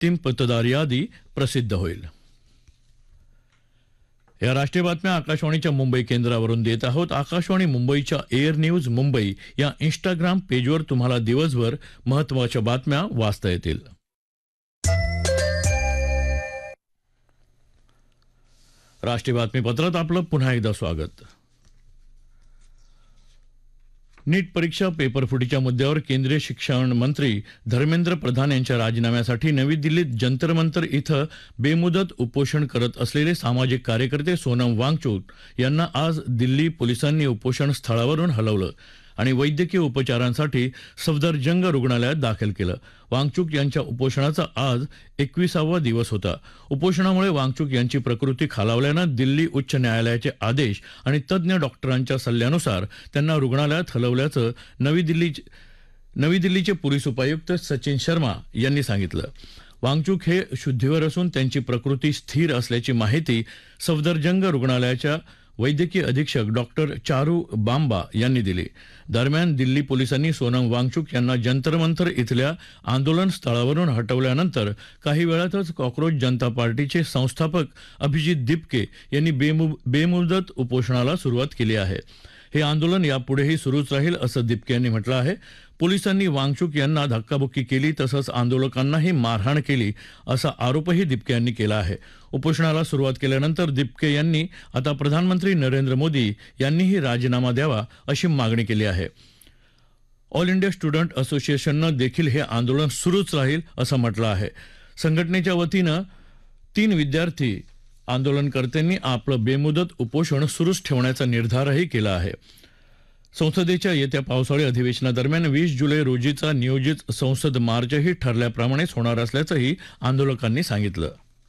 अंतिम मतदार यादी प्रसिद्ध होईल. या राष्ट्रीय बातम्या आकाशवाणीच्या मुंबई केंद्रावरून देत आहोत. आकाशवाणी मुंबईच्या एअर न्यूज मुंबई या इंस्टाग्राम पेजवर तुम्हाला दिवसभर महत्त्वाच्या बातम्या वाचता येतील. राष्ट्रीय बातमीपत्रात आपलं पुन्हा एकदा स्वागत. नीट परीक्षा पेपरफुटीच्या मुद्द्यावर केंद्रीय शिक्षण मंत्री धर्मेंद्र प्रधान यांच्या राजीनाम्यासाठी नवी दिल्लीत जंतर मंतर इथं बेमुदत उपोषण करत असलेले सामाजिक कार्यकर्ते सोनम वांगचुक यांना आज दिल्ली पोलिसांनी उपोषण स्थळावरून हलवलं आणि वैद्यकीय उपचारांसाठी सफदरजंग रुग्णालयात दाखल केलं. वांगचुक यांच्या उपोषणाचा आज 21वा दिवस होता. उपोषणामुळे वांगचुक यांची प्रकृती खालावल्यानं दिल्ली उच्च न्यायालयाचे आदेश आणि तज्ज्ञ डॉक्टरांच्या सल्ल्यानुसार त्यांना रुग्णालयात हलवल्याचं नवी दिल्लीचे पोलीस उपायुक्त सचिन शर्मा यांनी सांगितलं. वांगचुक हे शुद्धीवर असून त्यांची प्रकृती स्थिर असल्याची माहिती सफदरजंग रुग्णालयाच्या वैद्यकीय अधीक्षक डॉक्टर चारू बांबा यांनी दिली. दरम्यान दिल्ली पोलिसांनी सोनम वांगचुक यांना जंतर मंतर इथल्या आंदोलन स्थळावरून हटवल्यानंतर काही वेळातच कॉक्रोच जनता पार्टीचे संस्थापक अभिजित दिपके यांनी बेमुदत उपोषणाला सुरुवात केली आहे. हे आंदोलन यापुढेही सुरूच राहील असं दिपके यांनी म्हटलं आहे. पोलिसांनी वांगचुक यांना धक्काबुक्की केली तसंच आंदोलकांनाही मारहाण केली असा आरोपही दिपके यांनी केला आहे. उपोषणाला सुरुवात केल्यानंतर दिपके यांनी आता प्रधानमंत्री नरेंद्र मोदी यांनीही राजीनामा द्यावा अशी मागणी केली आहे. ऑल इंडिया स्टुडंट असोसिएशननं देखील हे आंदोलन सुरूच राहील असं म्हटलं आहे. संघटनेच्या वतीनं 3 विद्यार्थी आंदोलनकर्त्यांनी आपलं बेमुदत उपोषण सुरूच ठेवण्याचा निर्धारही केला आहे. संसदेच्या येत्या पावसाळी अधिवेशनादरम्यान 20 जुलै रोजीचा नियोजित संसद मार्चही ठरल्याप्रमाणेच होणार असल्याचंही आंदोलकांनी सांगितलं.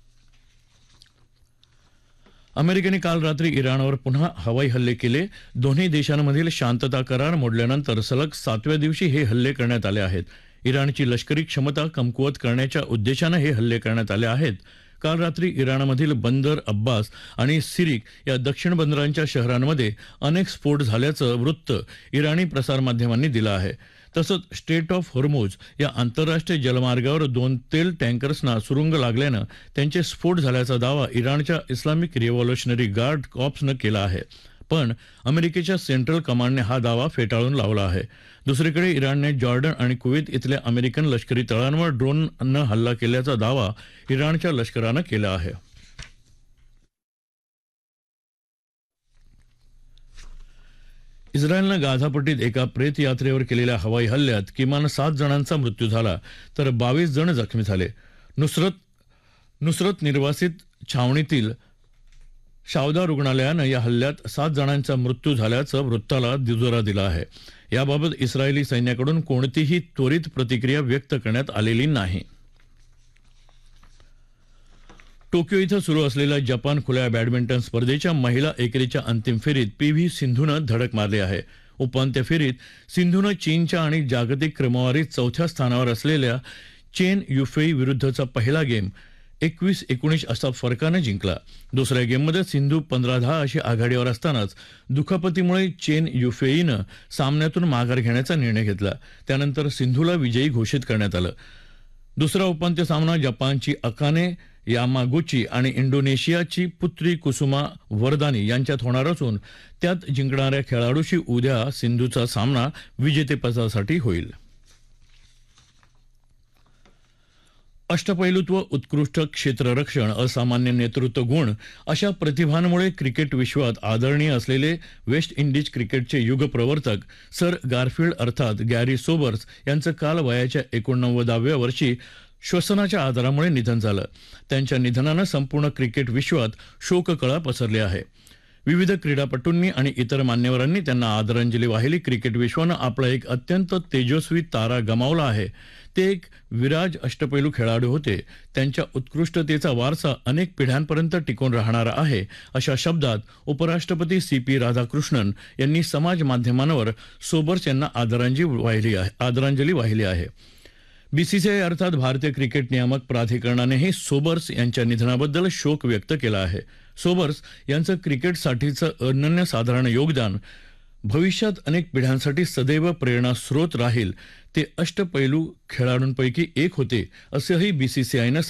अमेरिकेने काल रात्री इराणवर पुन्हा हवाई हल्ले केले. दोन्ही देशांमधील शांतता करार मोडल्यानंतर सलग 7व्या दिवशी हे हल्ले करण्यात आले आहेत. इराणची लष्करी क्षमता कमकुवत करण्याच्या उद्देशानं हे हल्ले करण्यात आले आहेत. काल रात्री इराणमधील बंदर अब्बास आणि सिरिक या दक्षिण बंदरांच्या शहरांमध्ये अनेक स्फोट झाल्याचं वृत्त इराणी प्रसारमाध्यमांनी दिलं आहे. तसंच स्ट्रेट ऑफ होर्मुझ या आंतरराष्ट्रीय जलमार्गावर 2 तेल टँकर्सना सुरुंग लागल्यानं त्यांचे स्फोट झाल्याचा दावा इराणच्या इस्लामिक रिव्हॉल्युशनरी गार्ड कॉर्प्सनं केला आहे. पण अमेरिकेच्या सेंट्रल कमांडने हा दावा फेटाळून लावला आहे. दुसरीकडे इराणने जॉर्डन आणि कुवेत इथल्या अमेरिकन लष्करी तळांवर ड्रोननं हल्ला केल्याचा दावा इराणच्या लष्करानं केला आहे. इस्रायलनं गाझापट्टीत एका प्रेत यात्रेवर केलेल्या हवाई हल्ल्यात किमान 7 जणांचा मृत्यू झाला तर 22 जण जखमी झाले. नुसरत निर्वासित छावणीतील शावदा रुग्णालयानं या हल्ल्यात 7 जणांचा मृत्यू झाल्याचं वृत्ताला दुजोरा दिला आहे. याबाबत इस्रायली सैन्याकडून कोणतीही त्वरित प्रतिक्रिया व्यक्त करण्यात आलेली नाही. टोकियो इथं सुरू असलेल्या जपान खुल्या बॅडमिंटन स्पर्धेच्या महिला एकेरीच्या अंतिम फेरीत पी.व्ही. सिंधूनं धडक मारली आहे. उपांत्य फेरीत सिंधूनं चीनच्या आणि जागतिक क्रमवारीत 4थ्या स्थानावर असलेल्या चेन युफेई विरुद्धचा पहिला गेम 21-19 असा फरकानं जिंकला. दुसऱ्या गेममध्ये सिंधू 15-10 अशी आघाडीवर असतानाच दुखापतीमुळे चेन युफेईनं सामन्यातून माघार घेण्याचा निर्णय घेतला. त्यानंतर सिंधूला विजयी घोषित करण्यात आलं. दुसरा उपांत्य सामना जपानची अकाने यामागुची आणि इंडोनेशियाची पुत्री कुसुमा वरदानी यांच्यात होणार असून त्यात जिंकणाऱ्या खेळाडूशी उद्या सिंधूचा सामना विजेतेपदासाठी होईल. अष्टपैलुत्व, उत्कृष्ट क्षेत्ररक्षण, असामान्य नेतृत्व गुण अशा प्रतिभांमुळे क्रिकेट विश्वात आदरणीय असलेले वेस्ट इंडिज क्रिकेटचे युगप्रवर्तक सर गारफिल्ड अर्थात गॅरी सोबर्स यांचं काल वयाच्या 89व्या वर्षी श्वसनाच्या आजारामुळे निधन झालं. त्यांच्या निधनानं संपूर्ण क्रिकेट विश्वात शोककळा पसरली आहे. विविध क्रीडापटूंनी आणि इतर मान्यवरांनी त्यांना आदरांजली वाहिली. क्रिकेट विश्वानं आपला एक अत्यंत तेजस्वी तारा गमावला आहे. ते एक विराज अष्टपैलू खेळाडू होते. त्यांच्या उत्कृष्टतेचा वारसा अनेक पिढ्यांपर्यंत टिकून राहणारा आहे अशा शब्दात उपराष्ट्रपती सी.पी. राधाकृष्णन यांनी समाज माध्यमांवर सोबर्स यांना आदरांजली वाहिली आहे. बीसीसीआय अर्थात भारतीय क्रिकेट नियामक प्राधिकरणानेही सोबर्स यांच्या निधनाबद्दल शोक व्यक्त केला आहे. सोबर्स यांचं क्रिकेटसाठीचं अनन्यसाधारण योगदान भविष्यात अनेक पिढ्यांसाठी सदैव प्रेरणास्रोत राहील. ते अष्टपैलू खेळाडूंपैकी एक होते असंही बीसीसीआयनं